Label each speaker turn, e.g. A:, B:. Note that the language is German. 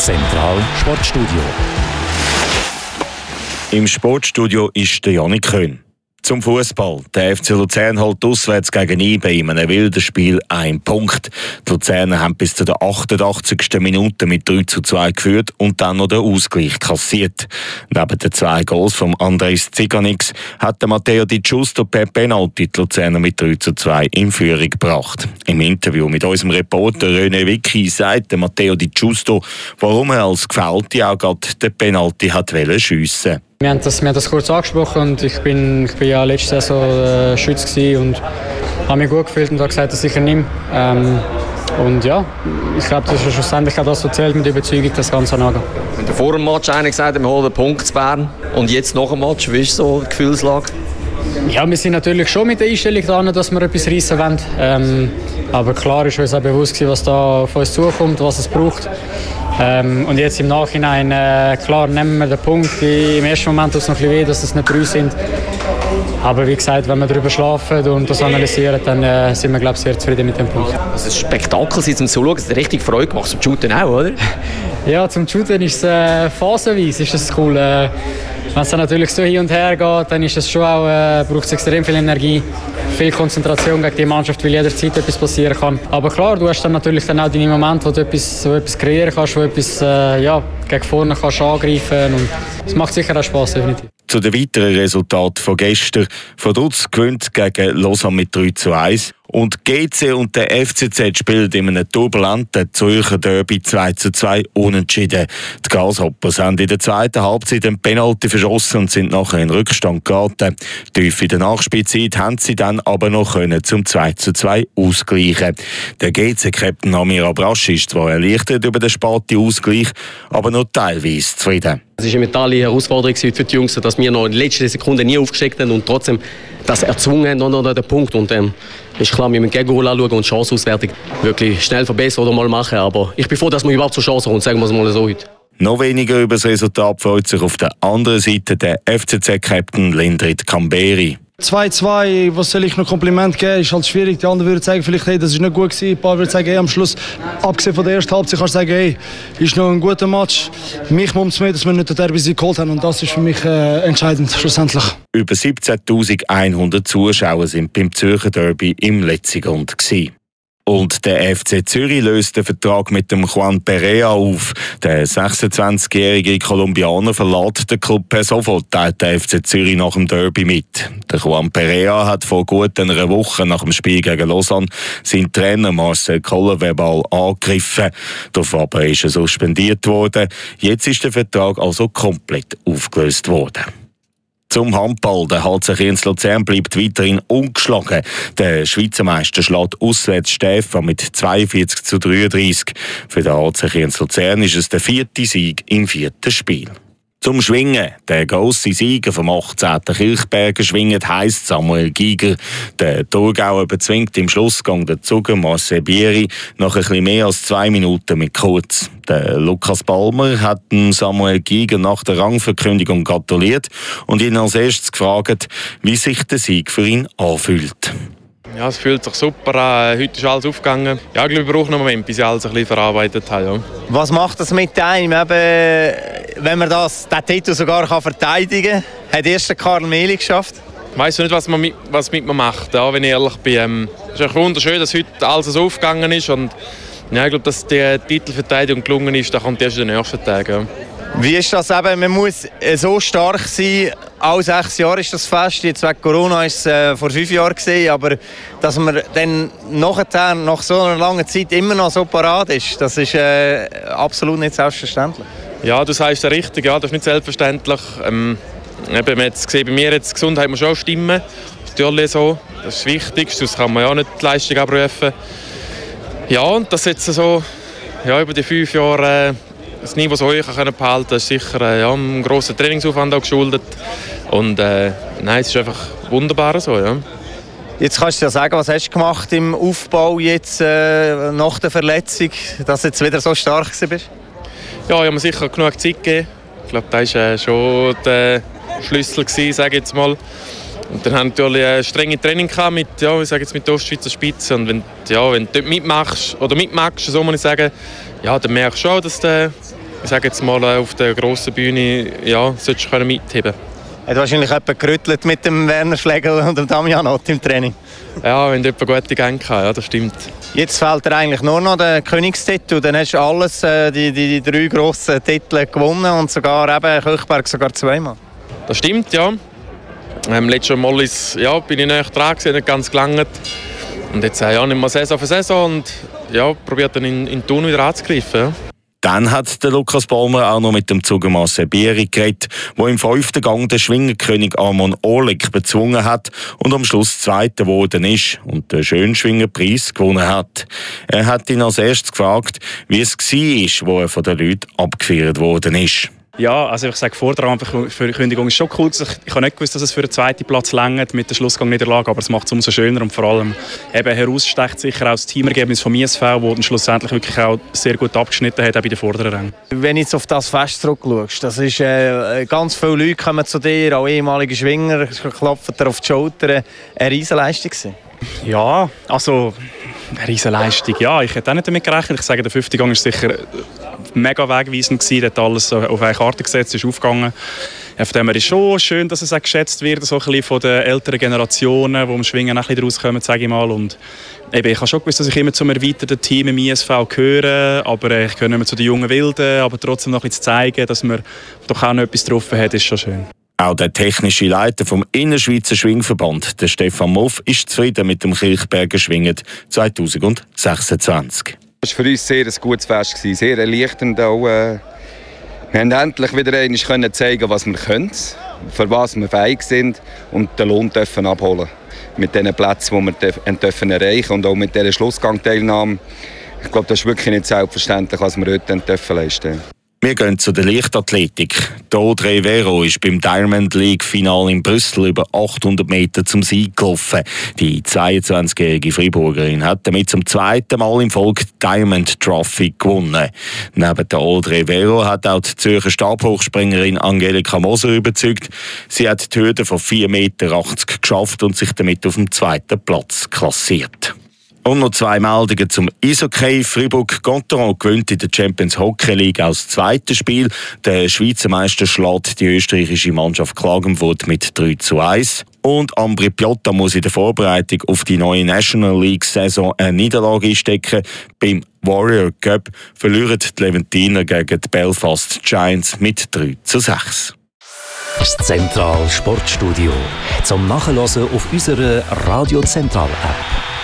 A: Zentral Sportstudio.
B: Im Sportstudio ist der Janik Köhn. Zum Fußball. Der FC Luzern holt auswärts gegen IB in einem wilden Spiel 1 Punkt. Die Luzerner haben bis zu der 88. Minute mit 3:2 geführt und dann noch den Ausgleich kassiert. Neben den 2 Goals von Andres Ziganix hat der Matteo Di Giusto per Penalty die Luzerner mit 3:2 in Führung gebracht. Im Interview mit unserem Reporter René Wicki sagt der Matteo Di Giusto, warum er als Gefällte auch gerade den Penalty hat schiessen.
C: Wir haben das kurz angesprochen und ich bin ja letzte Saison Schütz und habe mich gut gefühlt und habe gesagt, dass ich ihn nehme. Und ja, ich glaube, das ist schlussendlich auch das, was zählt, mit Überzeugung das Ganze angehen.
D: Wenn du vor dem Match einer gesagt hat, wir holen den Punkt zu Bern und jetzt nach dem Match, wie ist so die Gefühlslage?
C: Ja, wir sind natürlich schon mit der Einstellung dran, dass wir etwas reissen wollen. Aber klar ist uns auch bewusst, was da auf uns zukommt, was es braucht. Und jetzt im Nachhinein, klar, nehmen wir den Punkt. Im ersten Moment tut es noch ein bisschen weh, dass es nicht 3 sind. Aber wie gesagt, wenn wir darüber schlafen und das analysieren, dann sind wir, glaube ich, sehr zufrieden mit dem Punkt.
D: Das ist ein Spektakel zum Zuschauen, das hat richtig Freude gemacht, zum Shooten auch, oder?
C: Ja, zum Shooten ist es phasenweise ist das cool. Wenn es dann natürlich so hin und her geht, dann ist es schon auch, braucht es extrem viel Energie, viel Konzentration gegen die Mannschaft, weil jederzeit etwas passieren kann. Aber klar, du hast dann natürlich dann auch deine Momente, wo du etwas kreieren kannst, wo etwas gegen vorne kannst angreifen und es macht sicher auch Spass, definitiv.
B: Zu den weiteren Resultaten von gestern. Vaduz gewinnt gegen Lausanne mit 3:1 und GC und der FCZ spielen in einem turbulenten Zürcher Derby 2:2 unentschieden. Die Grasshoppers haben in der zweiten Halbzeit einen Penalty verschossen und sind nachher in Rückstand geraten. Tief in der Nachspielzeit haben sie dann aber noch zum 2:2 ausgleichen. Der GC-Captain Amir Abrasch ist zwar erleichtert über den späten Ausgleich, aber nur teilweise zufrieden.
E: Es war eine mentale Herausforderung für die Jungs, dass wir noch in den letzten Sekunden nie aufgesteckt haben und trotzdem das erzwungen haben, noch den Punkt. Und ist klar, wir müssen Gegengoal anschauen und Chanceauswertung wirklich schnell verbessern oder mal machen. Aber ich bin froh, dass wir überhaupt zur Chance kommen, sagen wir es mal so heute.
B: Noch weniger über das Resultat freut sich auf der anderen Seite der FCZ-Captain Lindrit Kamberi.
F: 2:2, was soll ich noch Kompliment geben, ist halt schwierig. Die anderen würden sagen, vielleicht, hey, das ist nicht gut gewesen. Ein paar würden sagen, hey, am Schluss, abgesehen von der ersten Halbzeit, kannst du sagen, hey, ist noch ein guter Match. Mich mumt es mehr, dass wir nicht den Derby geholt haben und das ist für mich entscheidend, schlussendlich.
B: Über 17.100 Zuschauer sind beim Zürcher Derby im Letzigrund gewesen. Und der FC Zürich löst den Vertrag mit dem Juan Perea auf. Der 26-jährige Kolumbianer verlässt den Club per sofort, teilt der FC Zürich nach dem Derby mit. Der Juan Perea hat vor gut einer Woche nach dem Spiel gegen Lausanne seinen Trainer Marcel Koller verbal angegriffen. Darauf aber ist er suspendiert worden. Jetzt ist der Vertrag also komplett aufgelöst worden. Zum Handball. Der HC Kriens Luzern bleibt weiterhin ungeschlagen. Der Schweizer Meister schlägt auswärts Stefan mit 42:33. Für den HC Kriens Luzern ist es der 4. Sieg im 4. Spiel. Zum Schwingen. Der grosse Sieger vom 18. Kirchberger schwingt heisst Samuel Giger. Der Thurgauer bezwingt im Schlussgang den Zuger Marcel Bieri nach ein bisschen mehr als 2 Minuten mit kurz. Der Lukas Balmer hat Samuel Giger nach der Rangverkündigung gratuliert und ihn als erstes gefragt, wie sich der Sieg für ihn anfühlt.
G: Ja, es fühlt sich super an. Heute ist alles aufgegangen. Ja, ich glaube, wir brauchen einen Moment, bis ich alles ein bisschen verarbeitet habe. Ja.
H: Was macht das mit einem, wenn man diesen Titel sogar verteidigen kann? Hat erst Karl Mehli geschafft?
G: Ich weiss nicht, was mit mir macht, ja, wenn ich ehrlich bin. Es ist wunderschön, dass heute alles so aufgegangen ist. Und ja, ich glaube, dass die Titelverteidigung gelungen ist, da kommt erst in den nächsten Tagen. Ja.
H: Wie ist das eben? Man muss so stark sein. Alle 6 Jahre ist das fest. Jetzt wegen Corona war es vor 5 Jahren gewesen, aber dass man dann nachher, nach so einer langen Zeit immer noch so parat ist, das ist absolut nicht selbstverständlich. Ja, du sagst es richtig. Ja, das ist nicht selbstverständlich. Eben, man hat gesehen, bei mir jetzt die Gesundheit muss auch stimmen. Das ist natürlich so. Das ist wichtig. Sonst kann man ja auch nicht die Leistung abrufen. Ja, und das jetzt so über die 5 Jahre das Niveau so hoch behalten, das ist sicher einem grossen Trainingsaufwand auch geschuldet. Und nein, es ist einfach wunderbar so. Ja. Jetzt kannst du ja sagen, was hast du gemacht im Aufbau jetzt nach der Verletzung, dass du jetzt wieder so stark bist? Ja, ich habe mir sicher genug Zeit gegeben. Ich glaube, das war schon der Schlüssel gewesen, sage ich jetzt mal. Und dann haben wir natürlich ein strenges Training gehabt mit, ich sage jetzt mit der Ostschweizer Spitze. Und wenn du dort mitmachst, so muss ich sagen, ja, dann merkst du schon, dass du
G: ich sage jetzt mal, auf der grossen Bühne solltest du mitheben.
H: Hat wahrscheinlich jemand gerüttelt mit dem Werner Schlegel und dem Damian Ott im Training?
G: Ja, wenn jemand gute Gänge hat, ja, das stimmt.
H: Jetzt fehlt dir eigentlich nur noch der Königstitel. Dann hast du alles, die 3 grossen Titel gewonnen und sogar eben Köchberg sogar 2-mal.
G: Das stimmt, ja. Letztes Mal bin ich näher dran gewesen, nicht ganz gelangt. Und jetzt nicht mehr Saison für Saison und probiert dann in den Turn wieder anzugreifen. Ja.
B: Dann hat der Lukas Balmer auch noch mit dem Zugemasse Bieri geredet, der im 5. Gang den Schwingerkönig Armon Oleg bezwungen hat und am Schluss Zweiter geworden ist und den Schönschwingerpreis gewonnen hat. Er hat ihn als erstes gefragt, wie es war, wo er von den Leuten abgefeiert worden ist.
A: Ja, also ich sage, vor der Rahmenverkündigung ist schon cool. Ich habe nicht gewusst, dass es für den 2. Platz reicht mit der Schlussgang-Niederlage, aber es macht es umso schöner und vor allem eben herausstecht sicher auch das Teamergebnis vom ISV, das dann schlussendlich wirklich auch sehr gut abgeschnitten hat, auch bei den vorderen Rängen.
H: Wenn du jetzt auf das Fest zurückschaust, das ist, ganz viele Leute kommen zu dir, auch ehemalige Schwinger, klopfen dir auf die Schulter. Eine Riesenleistung gewesen.
A: Ja, also eine Riesenleistung. Ja, ich hätte auch nicht damit gerechnet. Ich sage, der 5. Gang war sicher mega wegweisend gewesen. Dort alles auf eine Karte gesetzt, ist aufgegangen. Von dem her ist schon schön, dass es auch geschätzt wird, so ein bisschen von den älteren Generationen, die im Schwingen auch ein bisschen rauskommen, sage ich mal. Und eben, ich habe schon gewusst, dass ich immer zum erweiterten Team im ISV gehöre, aber ich gehöre nicht mehr zu den jungen Wilden, aber trotzdem noch ein bisschen zu zeigen, dass man doch auch noch etwas getroffen hat, ist schon schön.
B: Auch der technische Leiter vom Innerschweizer Schwingverband, der Stefan Muff, ist zufrieden mit dem Kilchberger Schwingen 2026.
I: Es war für uns sehr ein gutes Fest, sehr erleichternd auch. Wir haben endlich wieder einmal zeigen, was wir können, für was wir fähig sind und den Lohn dürfen abholen. Mit den Plätzen, die wir dürfen erreichen und auch mit dieser Schlussgangteilnahme. Ich glaube, das ist wirklich nicht selbstverständlich, was wir heute leisten dürfen.
B: Wir gehen zu der Leichtathletik. Audrey Vero ist beim Diamond League Finale in Brüssel über 800 Meter zum Sieg gelaufen. Die 22-jährige Freiburgerin hat damit zum 2. Mal im Folge die Diamond Trophy gewonnen. Neben der Audrey Vero hat auch die Zürcher Stabhochspringerin Angelika Moser überzeugt. Sie hat die Hürde von 4,80 Meter geschafft und sich damit auf dem 2. Platz klassiert. Und noch 2 Meldungen zum Eishockey. Fribourg-Gotteron gewinnt in der Champions Hockey League als zweites Spiel. Der Schweizer Meister schlägt die österreichische Mannschaft Klagenfurt mit 3:1. Und Ambri Piotta muss in der Vorbereitung auf die neue National League-Saison eine Niederlage einstecken. Beim Warrior Cup verlieren die Levantiner gegen die Belfast Giants mit 3:6.
J: Das Zentral Sportstudio zum Nachhören auf unserer Radio Zentral App.